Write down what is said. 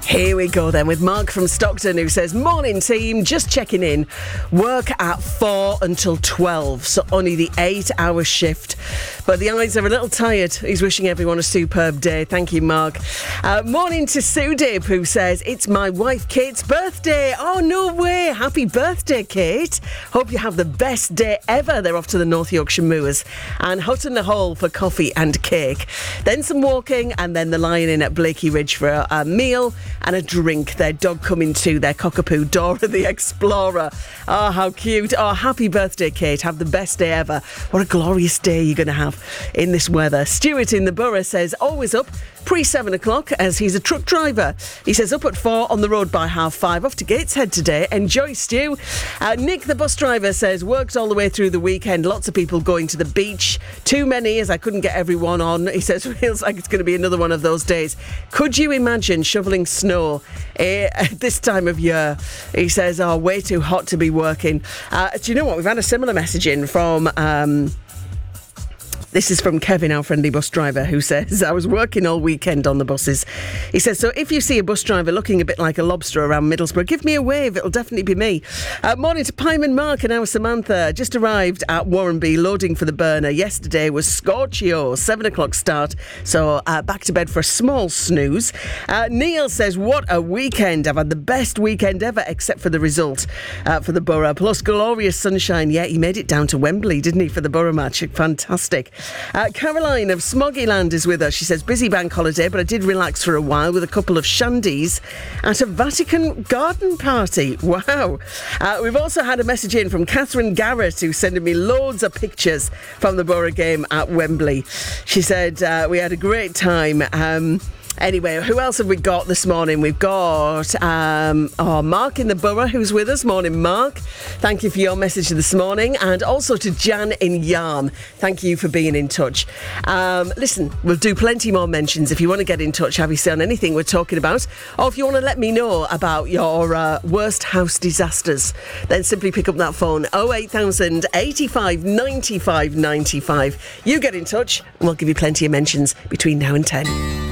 Here we go then with Mark from Stockton, who says, morning team, just checking in. Work at 4 until 12, so only the 8-hour shift. But the eyes are a little tired. He's wishing everyone a superb day. Thank you, Mark. Morning to Sudip, who says, it's my wife Kate's birthday. Oh, no way. Happy birthday, Kate. Hope you have the best day ever. They're off to the North Yorkshire Moors and Hutton the Hole for coffee and cake. Then some walking and then the Lion Inn at Blakey Ridge for a meal and a drink. Their dog coming too, their cockapoo, Dora the Explorer. Oh, how cute. Oh, happy birthday, Kate. Have the best day ever. What a glorious day you're going to have in this weather. Stuart in the Borough says, always up pre-7 o'clock as he's a truck driver. He says, up at 4, on the road by 5:30. Off to Gateshead today. Enjoy, Stu. Nick, the bus driver, says, worked all the way through the weekend. Lots of people going to the beach. Too many as I couldn't get everyone on. He says, feels like it's going to be another one of those days. Could you imagine shoveling snow at this time of year? He says, oh, way too hot to be working. Do you know what? We've had a similar message in from... This is from Kevin, our friendly bus driver, who says, I was working all weekend on the buses. He says, so if you see a bus driver looking a bit like a lobster around Middlesbrough, give me a wave. It'll definitely be me. Morning to Pyman Mark and our Samantha. Just arrived at Warrenby, loading for the burner. Yesterday was Scorchio, 7 o'clock start. So back to bed for a small snooze. Neil says, what a weekend. I've had the best weekend ever, except for the result for the Borough. Plus glorious sunshine. Yeah, he made it down to Wembley, didn't he, for the Borough match? Fantastic. Caroline of Smoggyland is with us. She says, busy bank holiday, but I did relax for a while with a couple of shandies at a Vatican garden party. Wow. We've also had a message in from Catherine Garrett, who's sending me loads of pictures from the Borough game at Wembley. She said, we had a great time. Anyway, who else have we got this morning? We've got Mark in the Borough, who's with us. Morning, Mark. Thank you for your message this morning. And also to Jan in Yarm. Thank you for being in touch. Listen, we'll do plenty more mentions. If you want to get in touch, have you say on anything we're talking about, or if you want to let me know about your worst house disasters, then simply pick up that phone, 08000 85 95 95. You get in touch and we'll give you plenty of mentions between now and 10.